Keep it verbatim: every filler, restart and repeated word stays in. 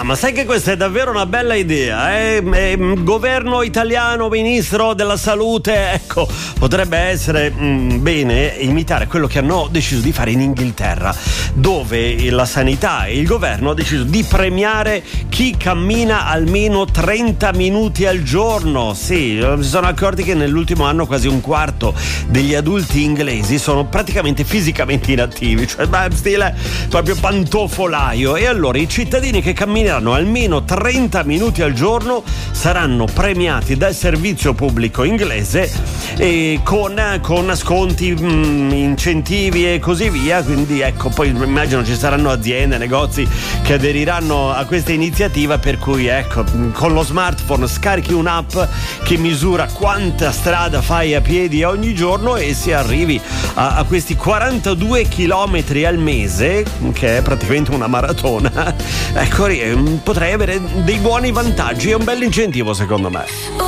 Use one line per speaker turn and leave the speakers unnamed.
ma sai che questa è davvero una bella idea, eh? Eh, governo italiano, ministro della salute, ecco, potrebbe essere mh, bene imitare quello che hanno deciso di fare in Inghilterra, dove la sanità e il governo hanno deciso di premiare chi cammina almeno trenta minuti al giorno. Sì, si sono accorti che nell'ultimo anno quasi un quarto degli adulti inglesi sono praticamente fisicamente inattivi, cioè beh, stile proprio pantofolaio, e allora i cittadini che cammineranno almeno trenta minuti al giorno saranno premiati dal servizio pubblico inglese e con, con sconti, mh, incentivi e così via. Quindi ecco, poi immagino ci saranno aziende, negozi che aderiranno a questa iniziativa, per cui ecco, con lo smartphone scarichi un'app che misura quanta strada fai a piedi ogni giorno e si arrivi a, a questi quarantadue chilometri al mese, che è praticamente una maratona. Ecco, potrei avere dei buoni vantaggi, è un bel incentivo secondo me.